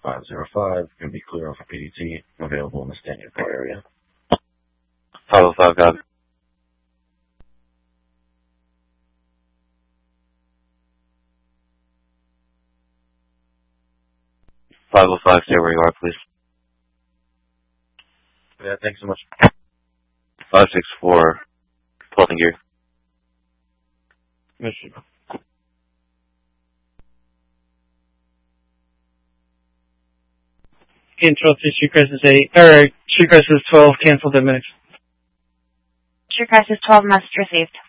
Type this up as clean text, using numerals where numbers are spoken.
505, going to be clear off of PDT, available in the standard car area. 505, got it. Stay where you are, please. Yeah, thanks so much. 564, clothing gear. Michigan. Control to Street Crisis 12, cancel the minutes. Street Crisis 12, message received.